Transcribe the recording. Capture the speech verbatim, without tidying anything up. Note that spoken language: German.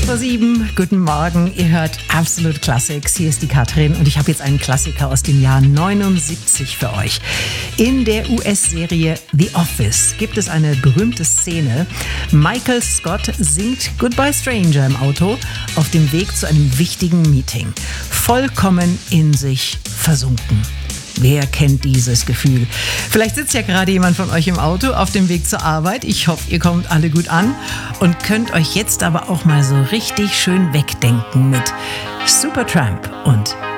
vor sieben, guten Morgen, ihr hört Absolute Classics, hier ist die Katrin und ich habe jetzt einen Klassiker aus dem Jahr neunundsiebzig für euch. In der U S-Serie The Office gibt es eine berühmte Szene. Michael Scott singt Goodbye Stranger im Auto auf dem Weg zu einem wichtigen Meeting. Vollkommen in sich versunken. Wer kennt dieses Gefühl? Vielleicht sitzt ja gerade jemand von euch im Auto auf dem Weg zur Arbeit. Ich hoffe, ihr kommt alle gut an und könnt euch jetzt aber auch mal so richtig schön wegdenken mit Supertramp und